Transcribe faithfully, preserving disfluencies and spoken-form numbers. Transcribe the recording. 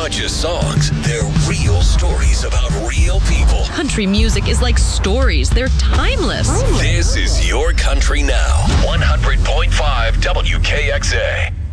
not just songs, they're real stories about real people. Country music is like stories. They're timeless. This is Your Country Now. one hundred point five W K X A.